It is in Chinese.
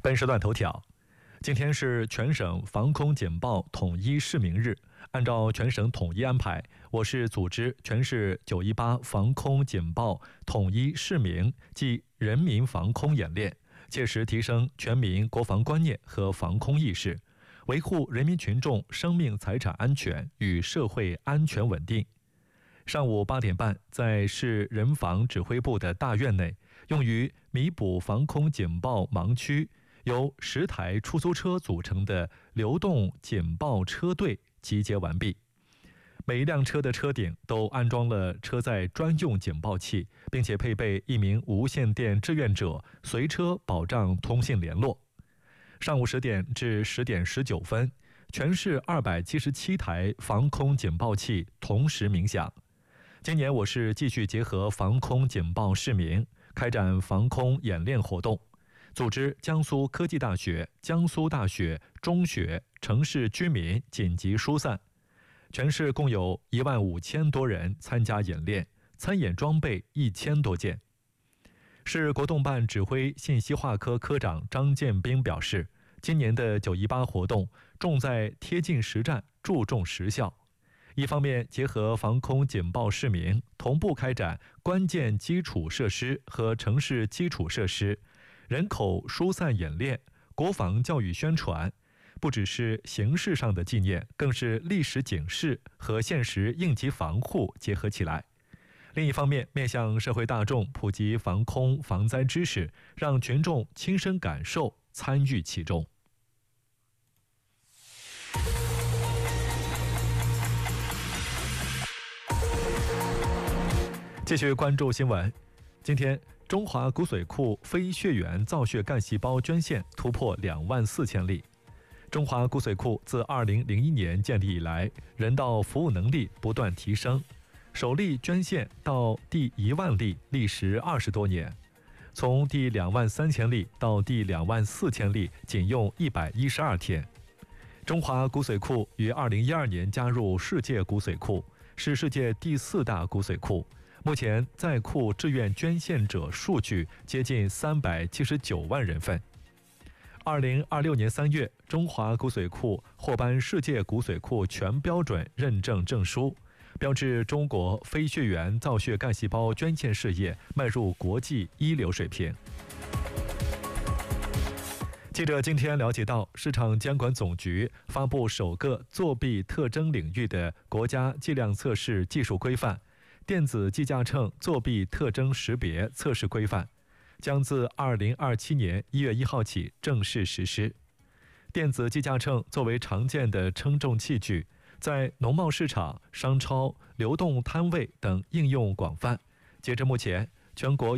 本时段头条：今天是全省防空警报统一示明日。按照全省统一安排，我市组织全市918防空警报统一示明暨人民防空演练，切实提升全民国防观念和防空意识，维护人民群众生命财产安全与社会安全稳定。上午8点半，在市人防指挥部的大院内，用于弥补防空警报盲区，由10台出租车组成的流动警报车队集结完毕。每一辆车的车顶都安装了车载专用警报器，并且配备1名无线电志愿者随车保障通信联络。上午10点至10点19分，全市277台防空警报器同时鸣响。今年我市继续结合防空警报示明，开展防空演练活动，组织江苏科技大学、江苏大学中学城市居民紧急疏散。全市共有15000多人参加演练，参演装备1000多件。市国动办指挥信息化科科长张建兵表示，今年的918活动重在贴近实战，注重实效。一方面结合防空警报示明，同步开展关键基础设施和城市基础设施、人口疏散演练、国防教育宣传，不只是形式上的纪念，更是历史警示和现实应急防护结合起来。另一方面，面向社会大众普及防空防灾知识，让群众亲身感受、参与其中。继续关注新闻。今天，中华骨髓库非血缘造血干细胞捐献突破24000例。中华骨髓库自2001年建立以来，人道服务能力不断提升，首例捐献到第1万例历时20多年，从第23000例到第24000例仅用112天。中华骨髓库于2012年加入世界骨髓库，是世界第4大骨髓库。目前在库志愿捐献者数据接近379万人份。2026年3月，中华骨髓库获颁世界骨髓库全标准认证证书，标志中国非血缘造血干细胞捐献事业迈入国际一流水平。记者今天了解到，市场监管总局发布首个作弊特征领域的国家计量测试技术规范——电子计价秤作弊特征识别测试规范，将自2027年1月1号起正式实施。电子计价秤作为常见的称重器具，在农贸市场、商超、流动摊位等应用广泛。截至目前，全国